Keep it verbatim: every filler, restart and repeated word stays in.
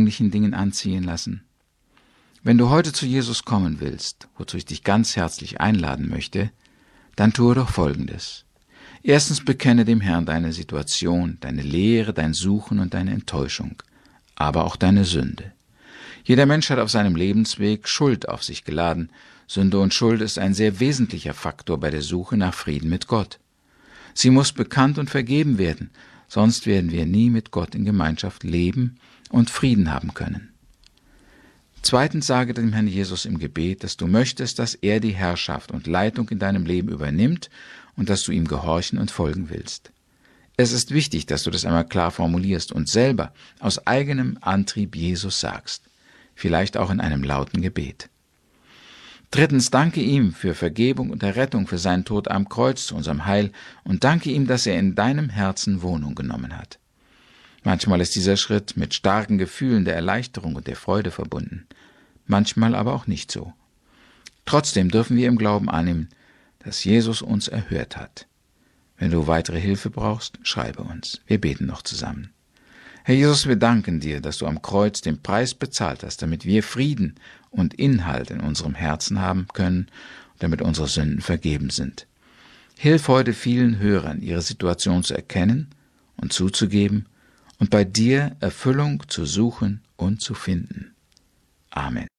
vergänglichen Dingen anziehen lassen? Wenn du heute zu Jesus kommen willst, wozu ich dich ganz herzlich einladen möchte, dann tue doch Folgendes. Erstens bekenne dem Herrn deine Situation, deine Leere, dein Suchen und deine Enttäuschung, aber auch deine Sünde. Jeder Mensch hat auf seinem Lebensweg Schuld auf sich geladen. Sünde und Schuld ist ein sehr wesentlicher Faktor bei der Suche nach Frieden mit Gott. Sie muss bekannt und vergeben werden, sonst werden wir nie mit Gott in Gemeinschaft leben und Frieden haben können. Zweitens sage dem Herrn Jesus im Gebet, dass du möchtest, dass er die Herrschaft und Leitung in deinem Leben übernimmt und dass du ihm gehorchen und folgen willst. Es ist wichtig, dass du das einmal klar formulierst und selber aus eigenem Antrieb Jesus sagst, vielleicht auch in einem lauten Gebet. Drittens, danke ihm für Vergebung und Errettung, für seinen Tod am Kreuz zu unserem Heil und danke ihm, dass er in deinem Herzen Wohnung genommen hat. Manchmal ist dieser Schritt mit starken Gefühlen der Erleichterung und der Freude verbunden, manchmal aber auch nicht so. Trotzdem dürfen wir im Glauben annehmen, dass Jesus uns erhört hat. Wenn du weitere Hilfe brauchst, schreibe uns. Wir beten noch zusammen. Herr Jesus, wir danken dir, dass du am Kreuz den Preis bezahlt hast, damit wir Frieden und Inhalt in unserem Herzen haben können und damit unsere Sünden vergeben sind. Hilf heute vielen Hörern, ihre Situation zu erkennen und zuzugeben und bei dir Erfüllung zu suchen und zu finden. Amen.